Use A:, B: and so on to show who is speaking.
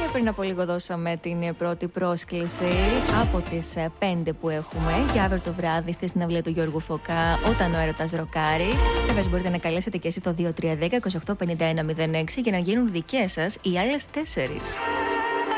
A: Πριν από λίγο δώσαμε την πρώτη πρόσκληση από τις 5 που έχουμε για αύριο το βράδυ στη συναυλία του Γιώργου Φωκά, Όταν ο έρωτας ροκάρει. Βέβαια μπορείτε να καλέσετε και εσείς το 2310 285106 για να γίνουν δικές σας οι άλλες 4.